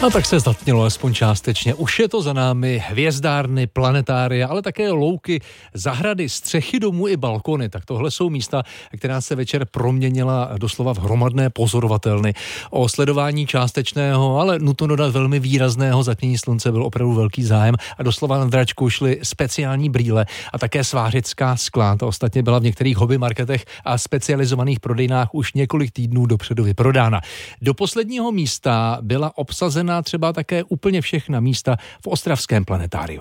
A tak se zatmělo alespoň částečně. Už je to za námi hvězdárny, planetária, ale také louky, zahrady, střechy domů i balkony. Tak tohle jsou místa, která se večer proměnila doslova v hromadné pozorovatelny. O sledování částečného, ale nutno dodat velmi výrazného zatmění slunce byl opravdu velký zájem a doslova na dračku šly speciální brýle a také svářecká skla. Ta ostatně byla v některých hobby marketech a specializovaných prodejnách už několik týdnů dopředu vyprodána. Do posledního místa byla obsazena třeba také úplně všechna místa v ostravském planetáriu.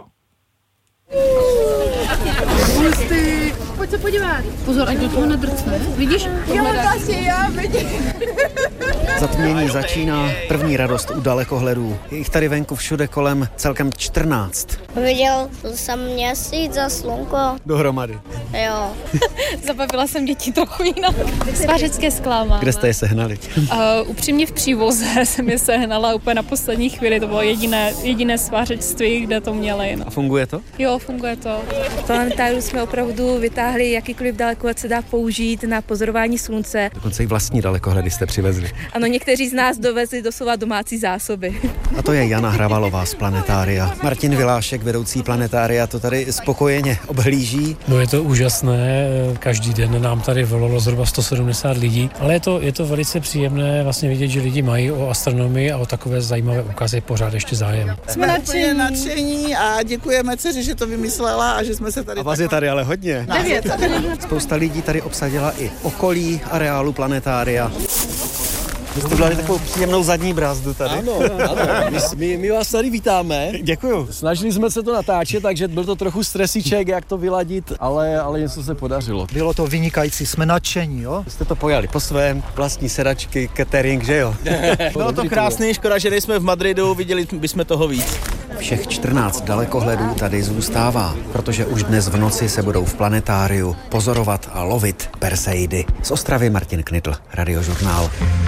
Pojď se podívat. Pozor, ať do toho nedrcne. Vidíš? Jo, vlastně já vidím. Zatmění začíná, první radost u dalekohledů. Je jich tady venku všude kolem celkem 14. Viděl jsem měsíc za slunko. Dohromady. Jo. Zabavila jsem děti trochu jinak. Svářecké skla mám. Kde jste je sehnali? Upřímně v Přívoze jsem je sehnala úplně na poslední chvíli. To bylo jediné svářectví, kde to měli. No. A funguje to? Jo, funguje to. V planetáriu jsme opravdu vytáhli jakýkoliv dalekohled se dá použít na pozorování slunce. Dokonce i vlastní dalekohledy jste přivezli. Ano, někteří z nás dovezli doslova domácí zásoby. A to je Jana Hravalová z planetária. Martin Vilášek, vedoucí planetária, to tady spokojeně obhlíží. No je to úžasné, každý den nám tady volalo zhruba 170 lidí, ale je to velice příjemné vlastně vidět, že lidi mají o astronomii a o takové zajímavé úkazy pořád ještě zájem. Jsme nadšení a děkujeme dceři, že to vymyslela a že jsme se tady... A vás je tady ale hodně. 9. Spousta lidí tady obsadila i okolí areálu planetária. Vy jste udělali takovou příjemnou zadní brázdu tady. Ano. My vás tady vítáme. Děkuju. Snažili jsme se to natáčet, takže byl to trochu stresíček, jak to vyladit, ale něco se podařilo. Bylo to vynikající, jsme nadšení, jo? Jste to pojali po svém, vlastní sedačky, catering, že jo? Bylo to krásný, škoda, že nejsme v Madridu, viděli bychom toho víc. Všech 14 dalekohledů tady zůstává, protože už dnes v noci se budou v planetáriu pozorovat a lovit Perseidy. Z Ostravy Martin Knitl, Radiožurnál.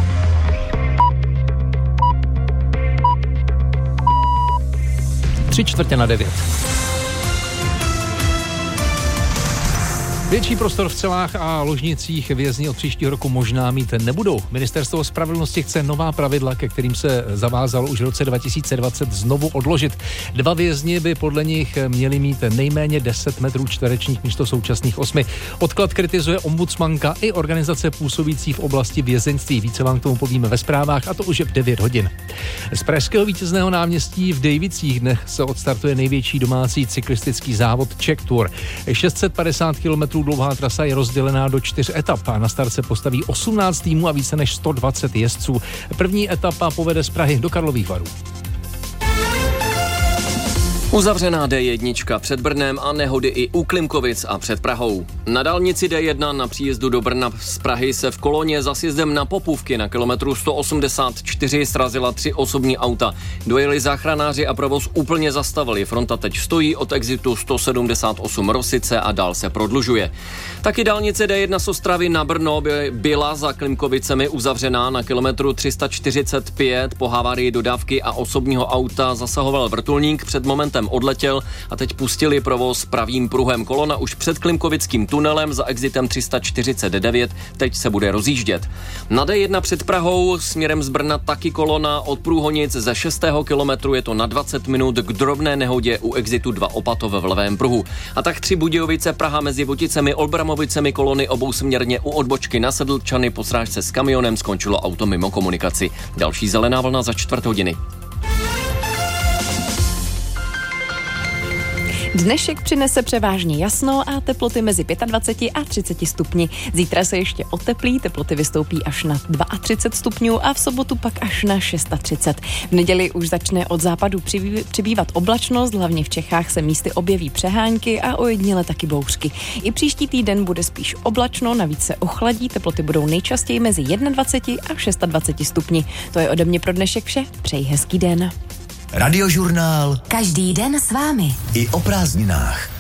Tři čtvrtě na 9. Větší prostor v celách a ložnicích vězni od příštího roku možná mít nebudou. Ministerstvo spravedlnosti chce nová pravidla, ke kterým se zavázalo už v roce 2020 znovu odložit. 2 vězni by podle nich měli mít nejméně 10 metrů čtverečních místo současných 8. Odklad kritizuje ombudsmanka i organizace působící v oblasti vězeňství. Více vám k tomu povíme ve zprávách, a to už je v 9 hodin. Z pražského Vítězného náměstí v Dejvicích dnes se odstartuje největší domácí cyklistický závod Czech Tour. 650 km dlouhá trasa je rozdělená do 4 etap a na start se postaví 18 týmů a více než 120 jezdců. První etapa povede z Prahy do Karlových Varů. Uzavřená D1 před Brnem a nehody i u Klimkovic a před Prahou. Na dálnici D1 na příjezdu do Brna z Prahy se v koloně za sjezdem na Popůvky na kilometru 184 srazila 3 osobní auta. Dojeli záchranáři a provoz úplně zastavili. Fronta teď stojí od exitu 178 Rosice a dál se prodlužuje. Taky dálnice D1 z Ostravy na Brno byla za Klimkovicemi uzavřená na kilometru 345. Po havárii dodávky a osobního auta zasahoval vrtulník, před momentem odletěl a teď pustili provoz pravým pruhem. Kolona už před Klimkovickým tunelem za exitem 349 teď se bude rozjíždět. Na D1 před Prahou směrem z Brna taky kolona od Průhonic ze 6. kilometru, je to na 20 minut k drobné nehodě u exitu 2 Opatov v levém pruhu. A tak 3 Budějovice, Praha mezi Voticemi, Olbramovicemi, kolony obousměrně u odbočky na Sedlčany po srážce s kamionem skončilo auto mimo komunikaci. Další zelená vlna za 4 hodiny. Dnešek přinese převážně jasno a teploty mezi 25 a 30 stupni. Zítra se ještě oteplí, teploty vystoupí až na 32 stupňů a v sobotu pak až na 630. V neděli už začne od západu přibývat oblačnost, hlavně v Čechách se místy objeví přehánky a ojediněle taky bouřky. I příští týden bude spíš oblačno, navíc se ochladí, teploty budou nejčastěji mezi 21 a 26 stupni. To je ode mě pro dnešek vše, přeji hezký den. Radiožurnál. Každý den s vámi. I o prázdninách.